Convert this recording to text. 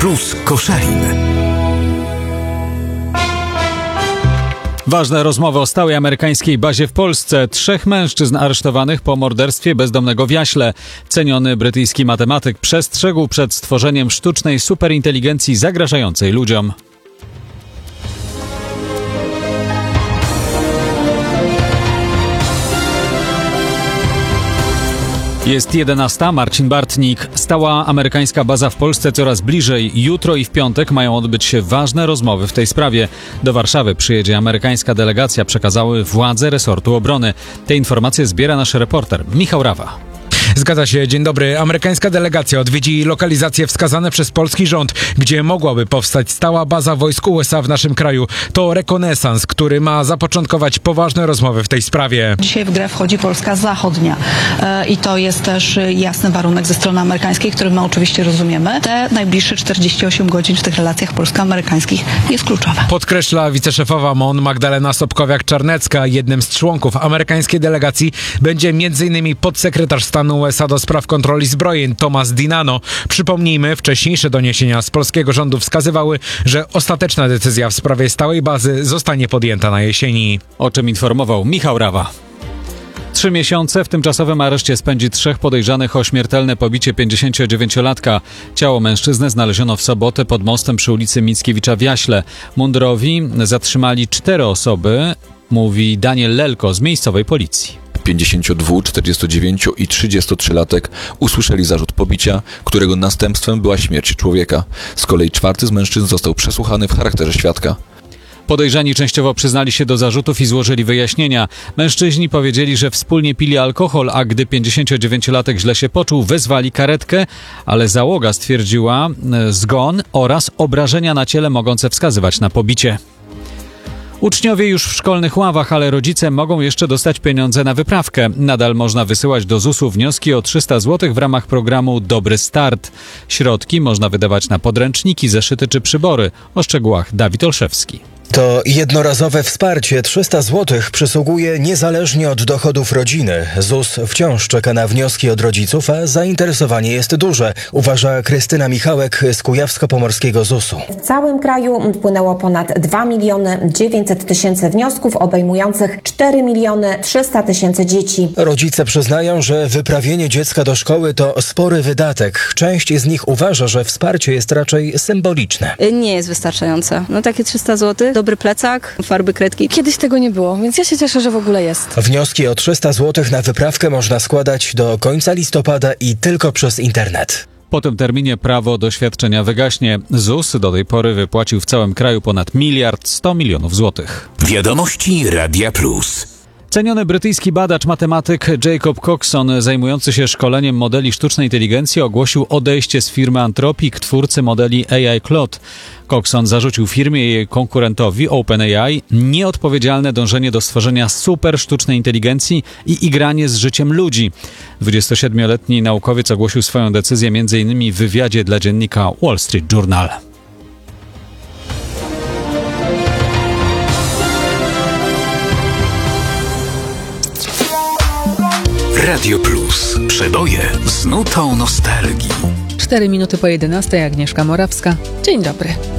Plus Koszalin. Ważne rozmowy o stałej amerykańskiej bazie w Polsce. 3 mężczyzn aresztowanych po morderstwie bezdomnego w Jaśle. Ceniony brytyjski matematyk przestrzegł przed stworzeniem sztucznej superinteligencji zagrażającej ludziom. Jest 11. Marcin Bartnik. Stała amerykańska baza w Polsce coraz bliżej. Jutro i w piątek mają odbyć się ważne rozmowy w tej sprawie. Do Warszawy przyjedzie amerykańska delegacja, przekazały władze resortu obrony. Te informacje zbiera nasz reporter Michał Rawa. Zgadza się, dzień dobry. Amerykańska delegacja odwiedzi lokalizacje wskazane przez polski rząd, gdzie mogłaby powstać stała baza wojsk USA w naszym kraju. To rekonesans, który ma zapoczątkować poważne rozmowy w tej sprawie. Dzisiaj w grę wchodzi Polska Zachodnia i to jest też jasny warunek ze strony amerykańskiej, który my oczywiście rozumiemy. Te najbliższe 48 godzin w tych relacjach polsko-amerykańskich jest kluczowe. Podkreśla wiceszefowa MON Magdalena Sobkowiak-Czarnecka. Jednym z członków amerykańskiej delegacji będzie m.in. podsekretarz stanu USA do spraw kontroli zbrojeń Thomas Dinano. Przypomnijmy, wcześniejsze doniesienia z polskiego rządu wskazywały, że ostateczna decyzja w sprawie stałej bazy zostanie podjęta na jesieni. O czym informował Michał Rawa. 3 miesiące w tymczasowym areszcie spędzi 3 podejrzanych o śmiertelne pobicie 59-latka. Ciało mężczyzny znaleziono w sobotę pod mostem przy ulicy Mickiewicza w Jaśle. Mundurowi zatrzymali 4 osoby, mówi Daniel Lelko z miejscowej policji. 52, 49 i 33-latek usłyszeli zarzut pobicia, którego następstwem była śmierć człowieka. Z kolei 4 z mężczyzn został przesłuchany w charakterze świadka. Podejrzani częściowo przyznali się do zarzutów i złożyli wyjaśnienia. Mężczyźni powiedzieli, że wspólnie pili alkohol, a gdy 59-latek źle się poczuł, wezwali karetkę, ale załoga stwierdziła zgon oraz obrażenia na ciele mogące wskazywać na pobicie. Uczniowie już w szkolnych ławach, ale rodzice mogą jeszcze dostać pieniądze na wyprawkę. Nadal można wysyłać do ZUS-u wnioski o 300 zł w ramach programu Dobry Start. Środki można wydawać na podręczniki, zeszyty czy przybory. O szczegółach Dawid Olszewski. To jednorazowe wsparcie 300 zł przysługuje niezależnie od dochodów rodziny. ZUS wciąż czeka na wnioski od rodziców, a zainteresowanie jest duże, uważa Krystyna Michałek z Kujawsko-Pomorskiego ZUS-u. W całym kraju wpłynęło ponad 2 900 000 wniosków obejmujących 4 300 000 dzieci. Rodzice przyznają, że wyprawienie dziecka do szkoły to spory wydatek. Część z nich uważa, że wsparcie jest raczej symboliczne. Nie jest wystarczające. Takie 300 zł, dobry plecak, farby, kredki. Kiedyś tego nie było, więc ja się cieszę, że w ogóle jest. Wnioski o 300 zł na wyprawkę można składać do końca listopada i tylko przez internet. Po tym terminie prawo do świadczenia wygaśnie. ZUS do tej pory wypłacił w całym kraju ponad 1 100 000 000 złotych. Wiadomości Radia Plus. Ceniony brytyjski badacz, matematyk Jacob Coxon, zajmujący się szkoleniem modeli sztucznej inteligencji, ogłosił odejście z firmy Anthropic, twórcy modeli AI Claude. Coxon zarzucił firmie i jej konkurentowi OpenAI nieodpowiedzialne dążenie do stworzenia super sztucznej inteligencji i igranie z życiem ludzi. 27-letni naukowiec ogłosił swoją decyzję m.in. w wywiadzie dla dziennika Wall Street Journal. Radio Plus. Przeboje z nutą nostalgii. 4 minuty po 11, Agnieszka Morawska. Dzień dobry.